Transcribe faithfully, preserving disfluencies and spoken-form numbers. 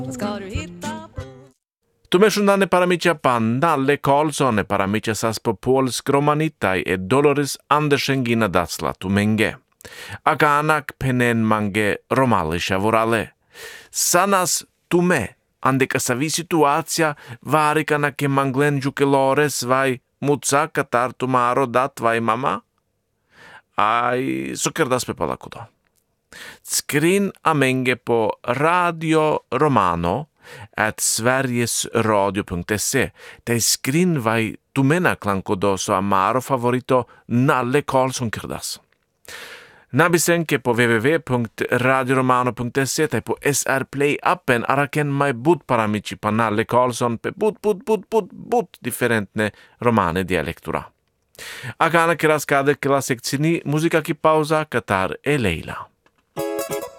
ska du hitta på. Tumeshundane paramicia pan Nalle Karlsson paramicia sas po polsk romanitai e Dolores Andersen gina datsla tumenge. Akanak penen mange romalisha vorale. Sanas tume andeka savi situacija varikana ke manglen jukelores vai muca katar tumaro dat vai mama. Ai sokerdas pe palakudo. Skrin amenge på Radio Romano at sverigesradio punkt se. Te skrin vai tumena klankodo so amaro favorito Nalle Karlsson krdas. Nabisenke på w w w punkt radio romano punkt se te på S R Play appen araken mai bud paramici pa Nalle Karlsson pe bud bud bud bud bud differentne romane dialektura. Akana kras kade kla sekcini muzika ki pauza Katar e Leila.